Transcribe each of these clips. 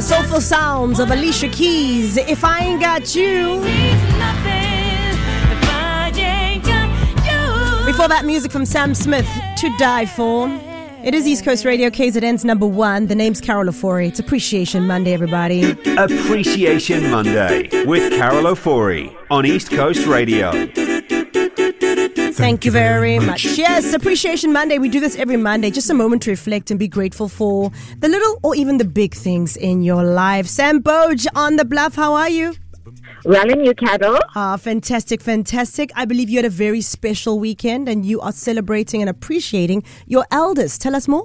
soulful sounds of Alicia Keys. If I Ain't Got You. Before that, music from Sam Smith, To Die For. It is East Coast Radio, KZN's number one. The name's Carol Ofori. It's Appreciation Monday, everybody. Appreciation Monday with Carol Ofori on East Coast Radio. Thank you very much. Yes, Appreciation Monday. We do this every Monday. Just a moment to reflect and be grateful for the little or even the big things in your life. Sam Boj on the Bluff. How are you? Well, and you, Carol? Fantastic, fantastic. I believe you had a very special weekend and you are celebrating and appreciating your elders. Tell us more.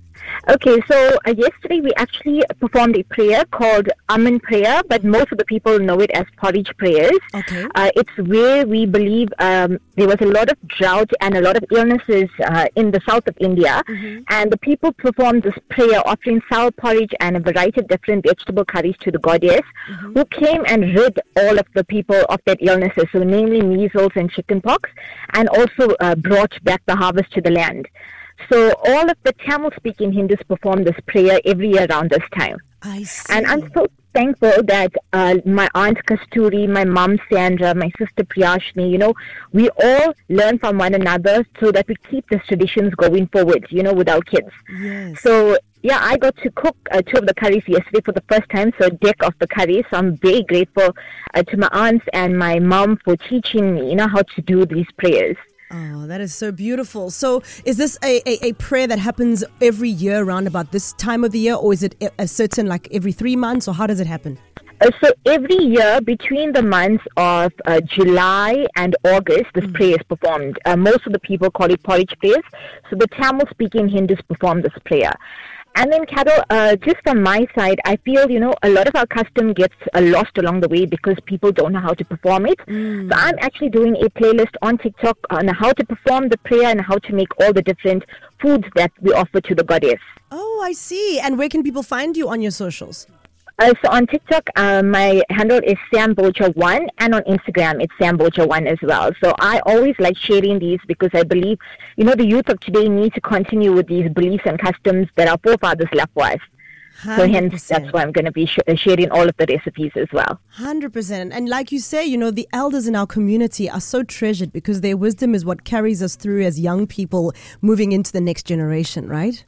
Okay, so yesterday we actually performed a prayer called Amen Prayer, but most of the people know it as porridge prayers. Okay. It's where we believe there was a lot of drought and a lot of illnesses in the south of India. Mm-hmm. And the people performed this prayer offering sour porridge and a variety of different vegetable curries to the goddess, mm-hmm. who came and rid all of the people of that illnesses, so namely measles and chickenpox, and also brought back the harvest to the land. So all of the Tamil-speaking Hindus perform this prayer every year around this time. I see. And I'm so thankful that my aunt Kasturi, my mom Sandra, my sister Priyashni, we all learn from one another so that we keep these traditions going forward, with our kids. Yes. So, yeah, I got to cook two of the curries yesterday for the first time, so a deck of the curries. So I'm very grateful to my aunts and my mom for teaching me, how to do these prayers. Oh, that is so beautiful. So is this a prayer that happens every year around about this time of the year, or is it a certain, like every 3 months, or how does it happen? So every year between the months of July and August, this prayer is performed. Most of the people call it porridge prayers. So the Tamil-speaking Hindus perform this prayer. And then, Carol, just from my side, I feel, a lot of our custom gets lost along the way because people don't know how to perform it. So I'm actually doing a playlist on TikTok on how to perform the prayer and how to make all the different foods that we offer to the goddess. Oh, I see. And where can people find you on your socials? So on TikTok, my handle is Sam Boja1, and on Instagram, it's Sam Boja1 as well. So I always like sharing these because I believe, the youth of today need to continue with these beliefs and customs that our forefathers left for us. 100%. So hence, that's why I'm going to be sharing all of the recipes as well. 100%. And like you say, the elders in our community are so treasured because their wisdom is what carries us through as young people moving into the next generation, right?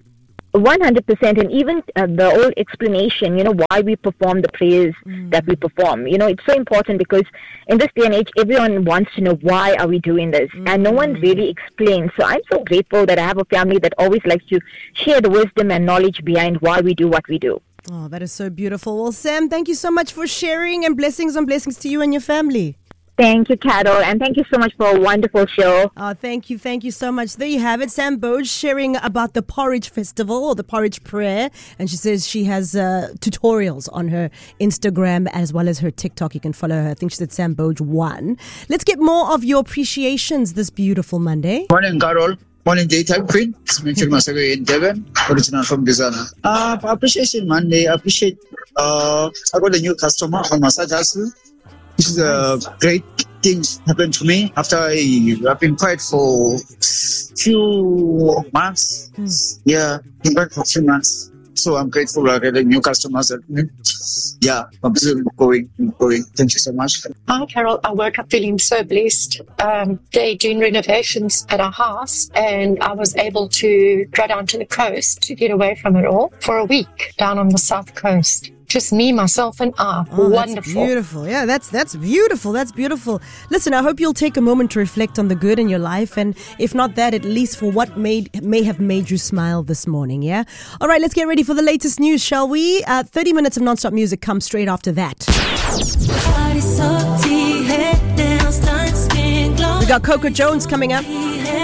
100%, and even the old explanation, why we perform the prayers that we perform. It's so important because in this day and age, everyone wants to know why are we doing this, and no one really explains. So I'm so grateful that I have a family that always likes to share the wisdom and knowledge behind why we do what we do. Oh, that is so beautiful. Well, Sam, thank you so much for sharing, and blessings on blessings to you and your family. Thank you, Carol, and thank you so much for a wonderful show. Oh, thank you so much. There you have it, Sam Boj sharing about the Porridge Festival or the Porridge Prayer, and she says she has tutorials on her Instagram as well as her TikTok. You can follow her. I think she said Sam Boj1. Let's get more of your appreciations this beautiful Monday. Morning, Carol. Morning, daytime queen. It's Mitchell Masago in Devon, original from Gizana. For Appreciation Monday, I appreciate I got a new customer on Massage Hustle. This is a great thing happened to me after I've been quiet for few months. Yeah, been quiet for a few months. So I'm grateful I get a new customers. Yeah, I'm still going. Thank you so much. Hi, Carol. I woke up feeling so blessed. They're doing renovations at our house, and I was able to go down to the coast to get away from it all for a week down on the south coast. Just me, myself, and I. Oh, wonderful. That's beautiful. Yeah, that's beautiful. That's beautiful. Listen, I hope you'll take a moment to reflect on the good in your life, and if not that, at least for what may have made you smile this morning, yeah? All right, let's get ready for the latest news, shall we? 30 minutes of non-stop music comes straight after that. We got Coco Jones coming up.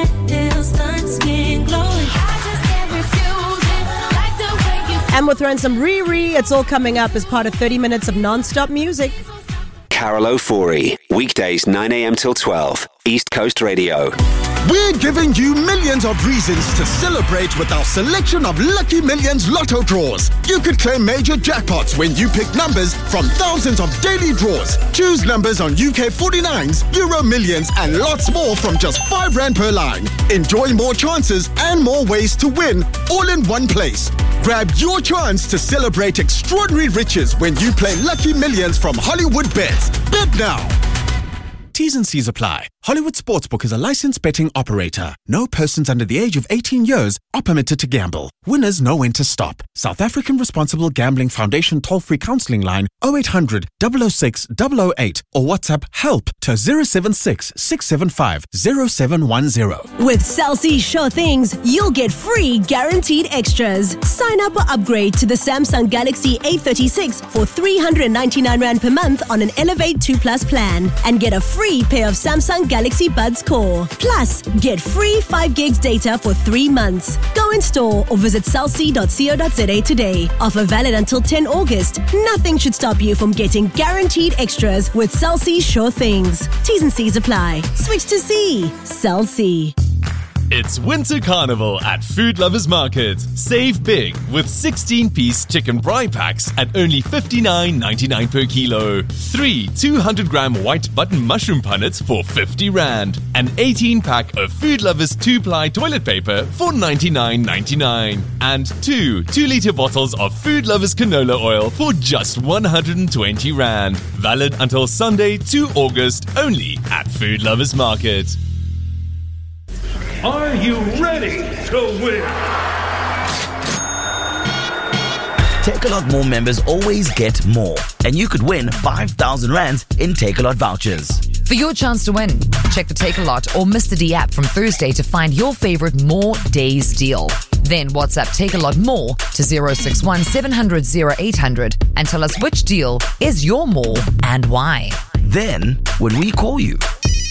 And we're throwing some Riri. It's all coming up as part of 30 minutes of non-stop music. Carol Ofori, weekdays 9 a.m. till 12, East Coast Radio. We're giving you millions of reasons to celebrate with our selection of Lucky Millions Lotto draws. You could claim major jackpots when you pick numbers from thousands of daily draws. Choose numbers on UK 49s, Euro Millions, and lots more from just £5 per line. Enjoy more chances and more ways to win, all in one place. Grab your chance to celebrate extraordinary riches when you play Lucky Millions from Hollywood Bets. Bet now. T's and C's apply. Hollywood Sportsbook is a licensed betting operator. No persons under the age of 18 years are permitted to gamble. Winners know when to stop. South African Responsible Gambling Foundation toll-free counselling line 0800 006 008 or WhatsApp help to 076 675 0710. With Cell C Sure Things, you'll get free guaranteed extras. Sign up or upgrade to the Samsung Galaxy A36 for 399 Rand per month on an Elevate 2 Plus plan and get a free pair of Samsung Galaxy Buds Core. Plus, get free 5 gigs data for 3 months. Go in store or visit cellc.co.za today. Offer valid until 10 August. Nothing should stop you from getting guaranteed extras with Cell C Sure Things. T's and C's apply. Switch to C. Cell C. It's Winter Carnival at Food Lovers Market. Save big with 16-piece chicken fry packs at only 59.99 per kilo. 3 200-gram white button mushroom punnets for 50 Rand. An 18-pack of Food Lovers 2-ply toilet paper for 99.99. And 2 2-litre bottles of Food Lovers canola oil for just 120 Rand. Valid until Sunday, 2 August, only at Food Lovers Market. Are you ready to win? Takealot More members always get more, and you could win 5,000 Rands in Takealot vouchers. For your chance to win, check the Takealot or Mr. D app from Thursday to find your favorite More Days deal. Then WhatsApp Takealot More to 061 700 0800 and tell us which deal is your more and why. Then, when we call you,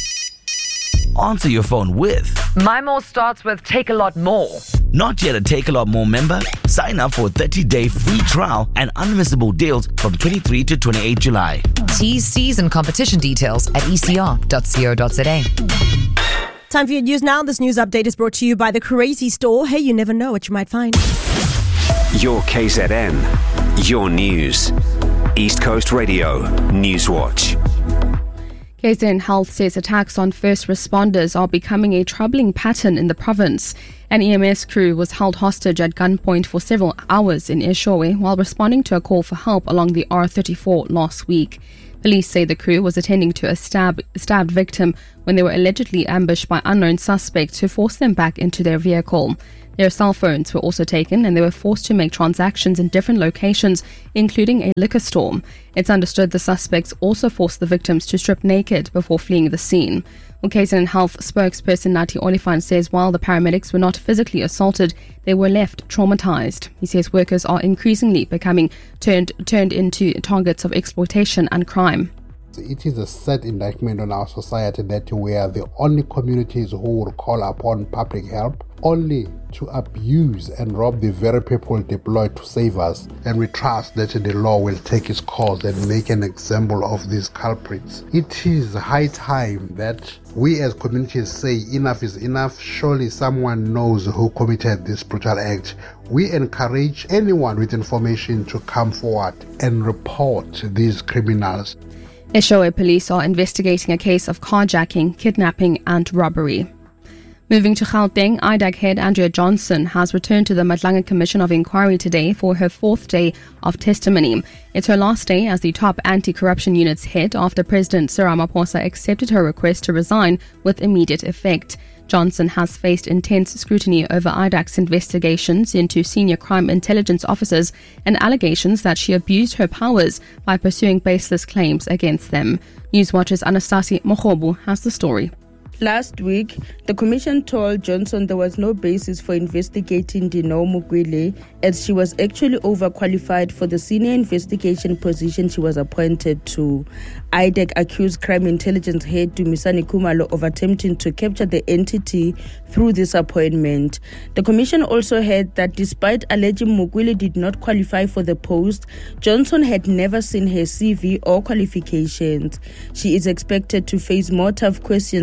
answer your phone with My More starts with Takealot More. Not yet a Takealot More member? Sign up for a 30-day free trial and unmissable deals from 23 to 28 July. T's, C's and competition details at ecr.co.za. Time for your news now. This news update is brought to you by the Crazy Store. Hey, you never know what you might find. Your KZN. Your news. East Coast Radio. Newswatch. KZN Health says attacks on first responders are becoming a troubling pattern in the province. An EMS crew was held hostage at gunpoint for several hours in Eshowe while responding to a call for help along the R34 last week. Police say the crew was attending to a stabbed victim when they were allegedly ambushed by unknown suspects who forced them back into their vehicle. Their cell phones were also taken and they were forced to make transactions in different locations, including a liquor store. It's understood the suspects also forced the victims to strip naked before fleeing the scene. KZN Health spokesperson Nati Olifant says while the paramedics were not physically assaulted, they were left traumatized. He says workers are increasingly becoming turned into targets of exploitation and crime. It is a sad indictment on our society that we are the only communities who would call upon public help only to abuse and rob the very people deployed to save us. And we trust that the law will take its course and make an example of these culprits. It is high time that we as communities say enough is enough. Surely someone knows who committed this brutal act. We encourage anyone with information to come forward and report these criminals. Eshowe police are investigating a case of carjacking, kidnapping and robbery. Moving to Gauteng, IDAC head Andrea Johnson has returned to the Madlanga Commission of Inquiry today for her 4th day of testimony. It's her last day as the top anti-corruption unit's head after President Cyril Ramaphosa accepted her request to resign with immediate effect. Johnson has faced intense scrutiny over IDAC's investigations into senior crime intelligence officers and allegations that she abused her powers by pursuing baseless claims against them. Newswatch's Anastasi Mogobu has the story. Last week, the Commission told Johnson there was no basis for investigating Dineo Mukwele as she was actually overqualified for the senior investigation position she was appointed to. IDAC accused Crime Intelligence head Dumisani Khumalo of attempting to capture the entity through this appointment. The Commission also heard that despite alleging Mukwele did not qualify for the post, Johnson had never seen her CV or qualifications. She is expected to face more tough questions this morning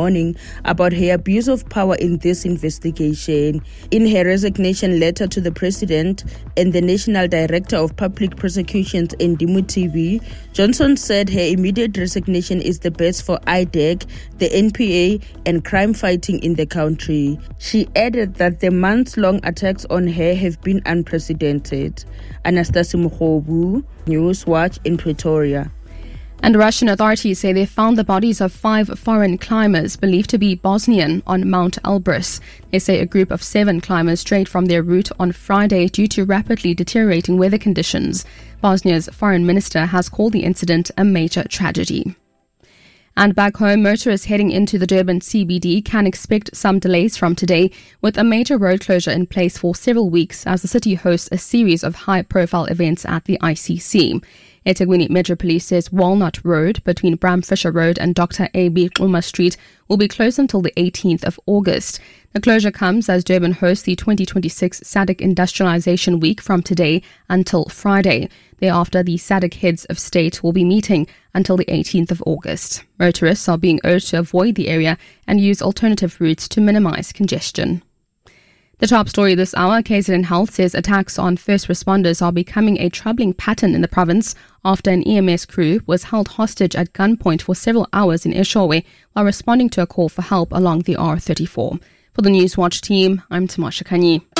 morning about her abuse of power in this investigation. In her resignation letter to the President and the National Director of Public Prosecutions, Ndimu TV, Johnson said her immediate resignation is the best for IDEC, the NPA, and crime fighting in the country. She added that the months-long attacks on her have been unprecedented. Anastasia Mukhobu, Newswatch in Pretoria. And Russian authorities say they found the bodies of 5 foreign climbers believed to be Bosnian on Mount Elbrus. They say a group of 7 climbers strayed from their route on Friday due to rapidly deteriorating weather conditions. Bosnia's foreign minister has called the incident a major tragedy. And back home, motorists heading into the Durban CBD can expect some delays from today, with a major road closure in place for several weeks as the city hosts a series of high-profile events at the ICC. eThekwini Metro Police says Walnut Road between Bram Fisher Road and Dr. A.B. Xuma Street will be closed until the 18th of August. The closure comes as Durban hosts the 2026 SADC Industrialization Week from today until Friday. Thereafter, the SADC heads of state will be meeting until the 18th of August. Motorists are being urged to avoid the area and use alternative routes to minimize congestion. The top story this hour, KZN Health says attacks on first responders are becoming a troubling pattern in the province after an EMS crew was held hostage at gunpoint for several hours in Eshowe while responding to a call for help along the R34. For the Newswatch team, I'm Tamasha Kanyi.